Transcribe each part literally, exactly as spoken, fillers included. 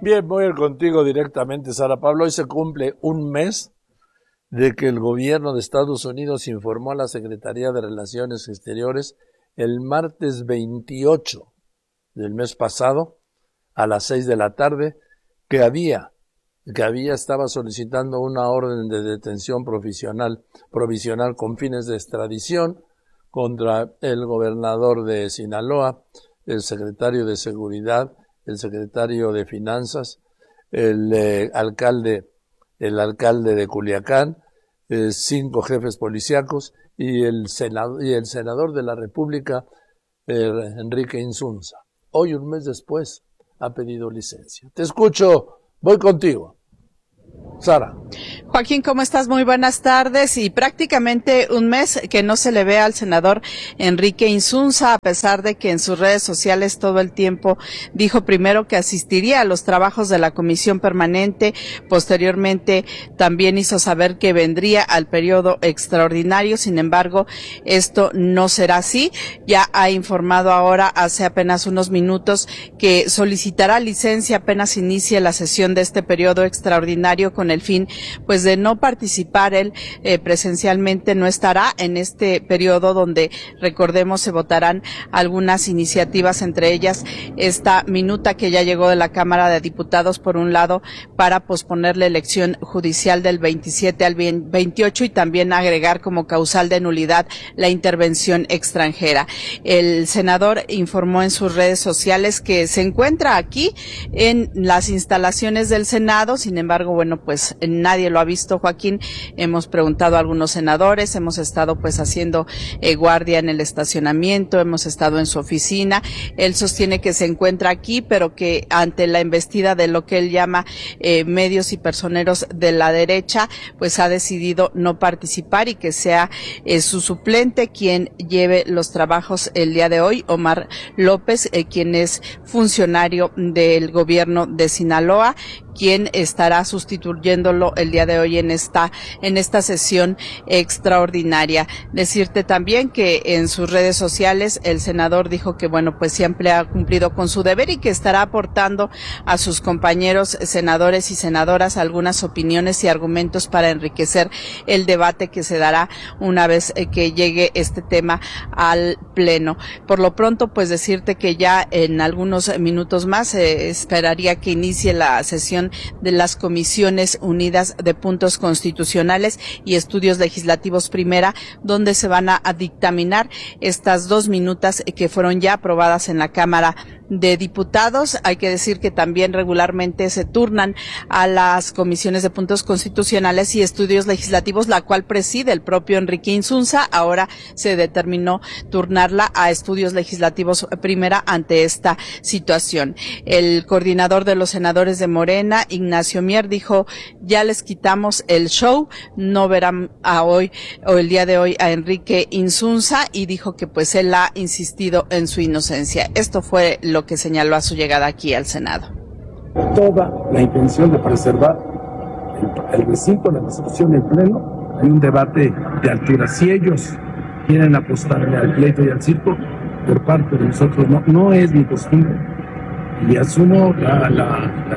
Bien, voy a ir contigo directamente, Sara Pablo. Hoy se cumple un mes de que el gobierno de Estados Unidos informó a la Secretaría de Relaciones Exteriores el martes veintiocho del mes pasado a las seis de la tarde que había que había estaba solicitando una orden de detención provisional provisional con fines de extradición contra el gobernador de Sinaloa, el secretario de Seguridad, el secretario de Finanzas, el eh, alcalde el alcalde de Culiacán, eh, cinco jefes policíacos y el senador y el senador de la República, eh, Enrique Insunza. Hoy, un mes después, ha pedido licencia. Te escucho, voy contigo. Sara. Joaquín, ¿cómo estás? Muy buenas tardes. Y prácticamente un mes que no se le ve al senador Enrique Insunza, a pesar de que en sus redes sociales todo el tiempo dijo primero que asistiría a los trabajos de la comisión permanente, posteriormente también hizo saber que vendría al periodo extraordinario. Sin embargo, esto no será así. Ya ha informado ahora, hace apenas unos minutos, que solicitará licencia apenas inicie la sesión de este periodo extraordinario, con el fin pues de no participar él eh, presencialmente. No estará en este periodo donde, recordemos, se votarán algunas iniciativas, entre ellas esta minuta que ya llegó de la Cámara de Diputados, por un lado, para posponer la elección judicial del veintisiete al veintiocho y también agregar como causal de nulidad la intervención extranjera. El senador informó en sus redes sociales que se encuentra aquí en las instalaciones del Senado. Sin embargo, bueno, pues nadie lo ha visto, Joaquín. Hemos preguntado a algunos senadores, hemos estado pues haciendo eh, guardia en el estacionamiento, hemos estado en su oficina. Él sostiene que se encuentra aquí, pero que ante la embestida de lo que él llama eh, medios y personeros de la derecha, pues ha decidido no participar y que sea eh, su suplente quien lleve los trabajos el día de hoy, Omar López, eh, quien es funcionario del gobierno de Sinaloa, quien estará sustituyéndolo el día de hoy en esta en esta sesión extraordinaria. Decirte también que en sus redes sociales el senador dijo que bueno, pues siempre ha cumplido con su deber y que estará aportando a sus compañeros senadores y senadoras algunas opiniones y argumentos para enriquecer el debate que se dará una vez que llegue este tema al pleno. Por lo pronto, pues decirte que ya en algunos minutos más eh, esperaría que inicie la sesión de las Comisiones Unidas de Puntos Constitucionales y Estudios Legislativos Primera, donde se van a, a dictaminar estas dos minutas que fueron ya aprobadas en la Cámara de Diputados. Hay que decir que también regularmente se turnan a las comisiones de puntos constitucionales y estudios legislativos, la cual preside el propio Enrique Insunza. Ahora se determinó turnarla a estudios legislativos primera ante esta situación. El coordinador de los senadores de Morena, Ignacio Mier, dijo: ya les quitamos el show, no verán a hoy o el día de hoy a Enrique Insunza, y dijo que pues él ha insistido en su inocencia. Esto fue lo que señaló a su llegada aquí al Senado. Toda la intención de preservar el, el recinto de la sesión en pleno. Hay un debate de altura. Si ellos quieren apostarle al pleito y al circo, por parte de nosotros no, no es mi costumbre. Y asumo la, la, la,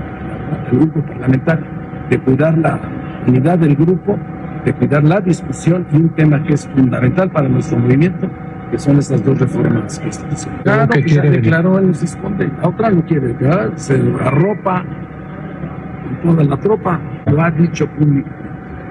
la, el grupo parlamentario de cuidar la unidad del grupo, de cuidar la discusión y un tema que es fundamental para nuestro movimiento, que son estas dos reformas constitucionales. Claro que ya declaró, él se esconde, la otra no quiere, ¿verdad? Se arropa con toda la tropa, lo ha dicho públicamente.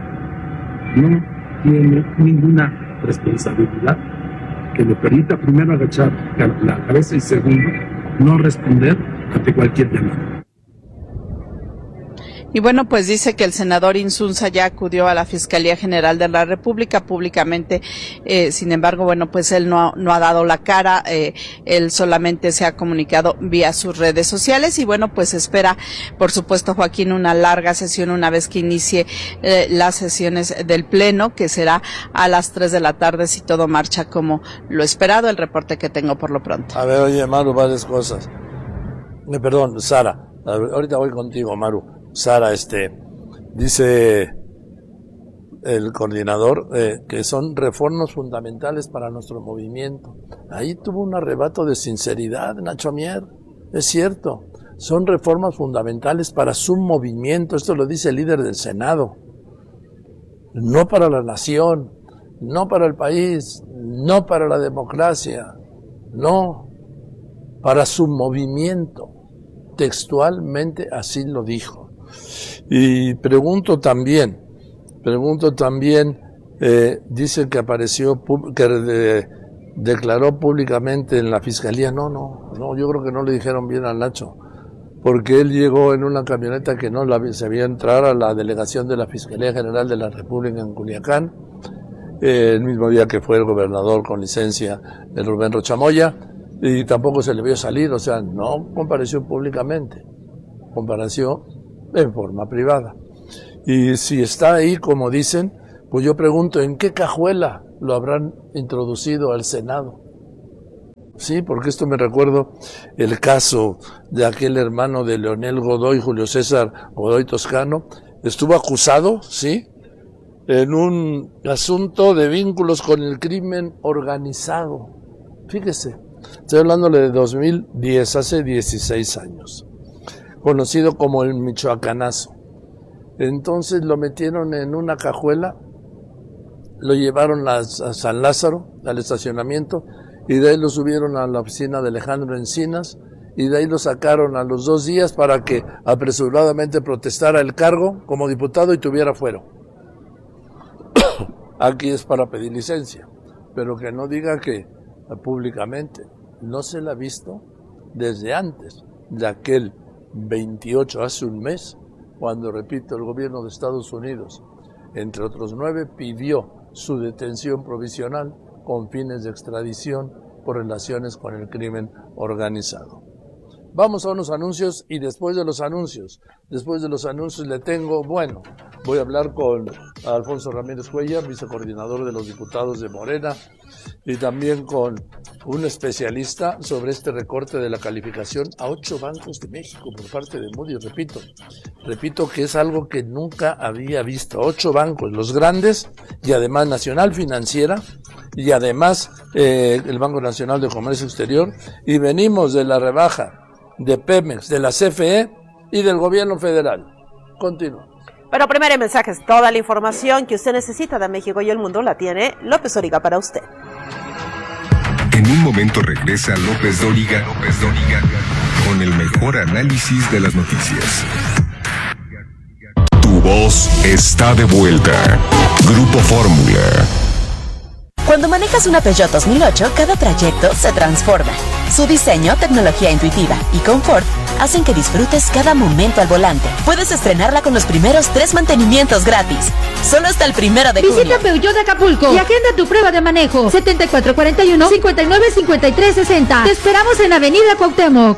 No tiene ninguna responsabilidad que le permita, primero, agachar la cabeza y, segundo, no responder ante cualquier llamada. Y bueno, pues dice que el senador Insunza ya acudió a la Fiscalía General de la República públicamente. Eh, sin embargo, bueno, pues él no, no ha dado la cara, eh, él solamente se ha comunicado vía sus redes sociales y bueno, pues espera, por supuesto, Joaquín, una larga sesión una vez que inicie eh, las sesiones del Pleno, que será a las tres de la tarde si todo marcha como lo esperado. El reporte que tengo por lo pronto. A ver, oye, Maru, varias cosas. Eh, perdón, Sara, ahorita voy contigo, Maru. Sara, este, dice el coordinador eh, que son reformas fundamentales para nuestro movimiento. Ahí tuvo un arrebato de sinceridad, Nacho Mier, es cierto. son reformas fundamentales para su movimiento, esto lo dice el líder del Senado, no para la nación, no para el país, no para la democracia, no, para su movimiento, textualmente así lo dijo. Y pregunto también, pregunto también, eh, dice que apareció, que de, declaró públicamente en la fiscalía, no, no, no, yo creo que no le dijeron bien al Nacho, porque él llegó en una camioneta que no la, se había entrar a la delegación de la Fiscalía General de la República en Culiacán, eh, el mismo día que fue el gobernador con licencia, el Rubén Rochamoya, y tampoco se le vio salir, o sea, no compareció públicamente, compareció en forma privada. Y si está ahí, como dicen, pues yo pregunto, ¿en qué cajuela lo habrán introducido al Senado? Sí, porque esto me recuerdo el caso de aquel hermano de Leonel Godoy, Julio César Godoy Toscano, estuvo acusado, sí, en un asunto de vínculos con el crimen organizado. Fíjese, estoy hablándole de dos mil diez, hace dieciséis años, conocido como el Michoacanazo. Entonces lo metieron en una cajuela, lo llevaron a San Lázaro, al estacionamiento, y de ahí lo subieron a la oficina de Alejandro Encinas, y de ahí lo sacaron a los dos días para que apresuradamente protestara el cargo como diputado y tuviera fuero. Aquí es para pedir licencia, pero que no diga que públicamente no se la ha visto desde antes de aquel veintiocho, hace un mes, cuando, repito, el gobierno de Estados Unidos, entre otros nueve, pidió su detención provisional con fines de extradición por relaciones con el crimen organizado. Vamos a unos anuncios y después de los anuncios, después de los anuncios le tengo, bueno, voy a hablar con Alfonso Ramírez Cuellar, vicecoordinador de los diputados de Morena, y también con un especialista sobre este recorte de la calificación a ocho bancos de México por parte de Moody's. Repito, repito que es algo que nunca había visto. Ocho bancos, los grandes, y además Nacional Financiera, y además eh, el Banco Nacional de Comercio Exterior, y venimos de la rebaja de Pemex, de la C F E y del gobierno federal. Continúa. Pero primero en mensajes, toda la información que usted necesita de México y el mundo la tiene López Dóriga para usted. En un momento regresa López Dóriga, López Dóriga, con el mejor análisis de las noticias. Tu voz está de vuelta. Grupo Fórmula. Cuando manejas una Peugeot dos mil ocho, cada trayecto se transforma. Su diseño, tecnología intuitiva y confort hacen que disfrutes cada momento al volante. Puedes estrenarla con los primeros tres mantenimientos gratis. Solo hasta el primero de junio. Visita Peugeot de Acapulco y agenda tu prueba de manejo. setenta y cuatro cuarenta y uno, cincuenta y nueve cincuenta y tres sesenta. Te esperamos en Avenida Cuauhtémoc.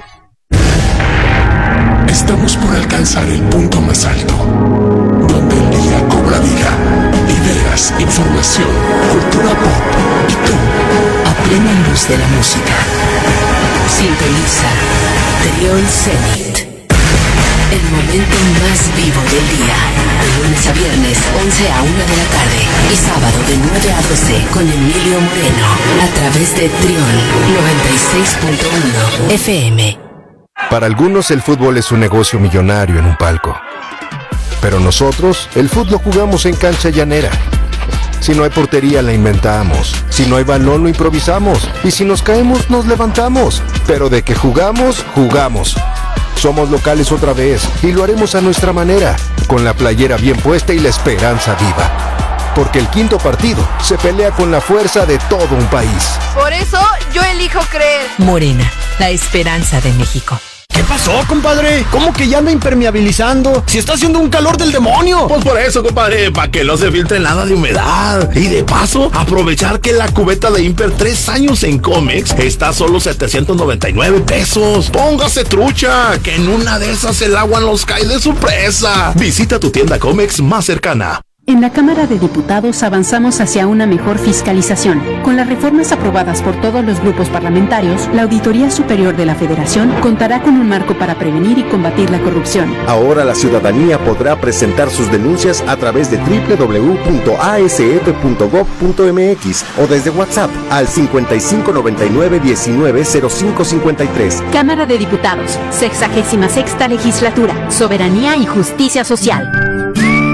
Estamos por alcanzar el punto más alto, donde el día cobra vida. Ideas, información, cultura pop y tú, a plena luz de la música. Sintoniza Trión Zenit. El momento más vivo del día. De lunes a viernes, once a una de la tarde. Y sábado de nueve a doce con Emilio Moreno. A través de Trión noventa y seis punto uno F M. Para algunos el fútbol es un negocio millonario en un palco. Pero nosotros, el fútbol lo jugamos en cancha llanera. Si no hay portería, la inventamos. Si no hay balón, lo improvisamos. Y si nos caemos, nos levantamos. Pero de que jugamos, jugamos. Somos locales otra vez y lo haremos a nuestra manera, con la playera bien puesta y la esperanza viva. Porque el quinto partido se pelea con la fuerza de todo un país. Por eso, yo elijo creer. Morena, la esperanza de México. ¿Qué pasó, compadre? ¿Cómo que ya anda impermeabilizando? Si está haciendo un calor del demonio. Pues por eso, compadre, para que no se filtre nada de humedad. Y de paso, aprovechar que la cubeta de Imper tres años en Comex está a solo setecientos noventa y nueve pesos. Póngase trucha, que en una de esas el agua nos cae de sorpresa. Visita tu tienda Comex más cercana. En la Cámara de Diputados avanzamos hacia una mejor fiscalización. Con las reformas aprobadas por todos los grupos parlamentarios, la Auditoría Superior de la Federación contará con un marco para prevenir y combatir la corrupción. Ahora la ciudadanía podrá presentar sus denuncias a través de doble u doble u doble u punto a s f punto gob punto m x o desde WhatsApp al cincuenta y cinco noventa y nueve diecinueve cero cinco cincuenta y tres. Cámara de Diputados, sexagésima sexta Legislatura, Soberanía y Justicia Social.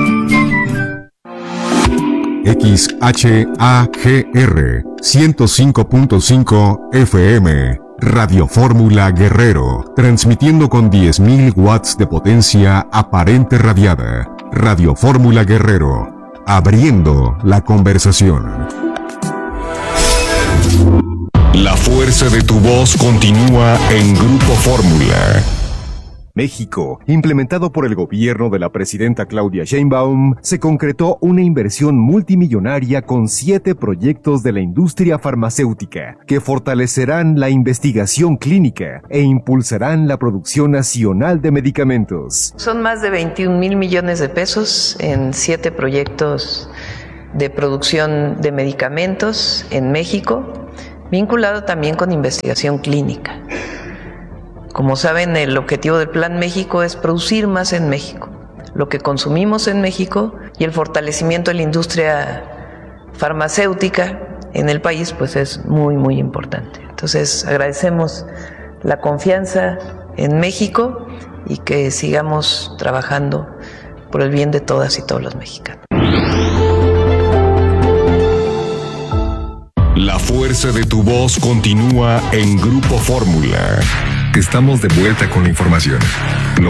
X H A G R ciento cinco punto cinco F M, Radio Fórmula Guerrero, transmitiendo con diez mil watts de potencia aparente radiada. Radio Fórmula Guerrero, abriendo la conversación. La fuerza de tu voz continúa en Grupo Fórmula. México, implementado por el gobierno de la presidenta Claudia Sheinbaum, se concretó una inversión multimillonaria con siete proyectos de la industria farmacéutica que fortalecerán la investigación clínica e impulsarán la producción nacional de medicamentos. Son más de veintiún mil millones de pesos en siete proyectos de producción de medicamentos en México, vinculado también con investigación clínica. Como saben, el objetivo del Plan México es producir más en México, lo que consumimos en México, y el fortalecimiento de la industria farmacéutica en el país pues es muy muy importante. Entonces agradecemos la confianza en México y que sigamos trabajando por el bien de todas y todos los mexicanos. La fuerza de tu voz continúa en Grupo Fórmula. Estamos de vuelta con la información.